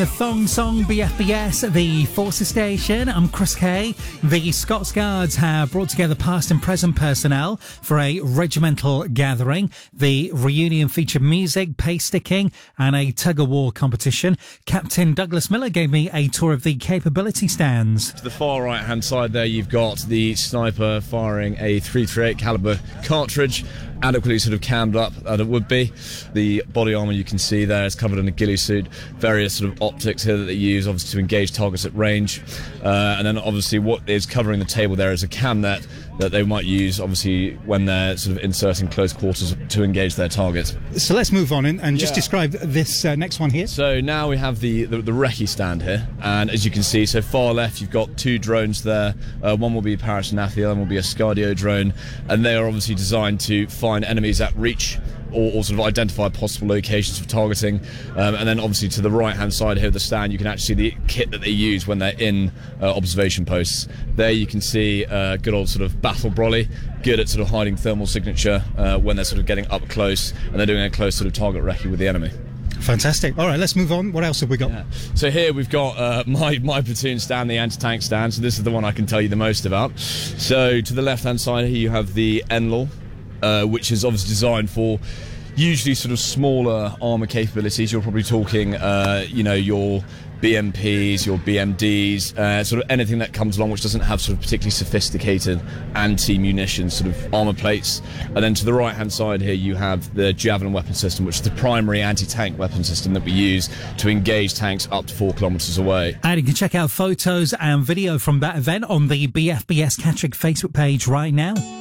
The Thong Song BFBS, the Forces Station. I'm Chris Kay. The Scots Guards have brought together past and present personnel for a regimental gathering. The reunion featured music, pace sticking and a tug-of-war competition. Captain Douglas Miller gave me a tour of the capability stands. To the far right-hand side there, you've got the sniper firing a .338 caliber cartridge, adequately sort of cammed up as it would be. The body armour you can see there is covered in a ghillie suit. Various sort of optics here that they use, obviously, to engage targets at range. And then, obviously, what is covering the table there is a cam net that they might use, obviously, when they're sort of inserting close quarters to engage their target. So let's move on and just describe this next one here. So now we have the recce stand here, and as you can see, so far left you've got two drones there. One will be Paris Nath, the other one will be a Scardio drone, and they are obviously designed to find enemies at reach or sort of identify possible locations for targeting. And then obviously to the right hand side here of the stand you can actually see the kit that they use when they're in observation posts. There you can see good old sort of battle brolly, good at sort of hiding thermal signature when they're sort of getting up close and they're doing a close sort of target recce with the enemy. Fantastic. All right, let's move on. What else have we got? Yeah. So here we've got my platoon stand, the anti-tank stand. So this is the one I can tell you the most about. So to the left-hand side here you have the NLAW, which is obviously designed for usually sort of smaller armour capabilities. You're probably talking, your BMPs, your BMDs, sort of anything that comes along which doesn't have sort of particularly sophisticated anti-munition sort of armour plates. And then to the right-hand side here you have the Javelin weapon system, which is the primary anti-tank weapon system that we use to engage tanks up to 4 kilometres away. And you can check out photos and video from that event on the BFBS Catterick Facebook page right now.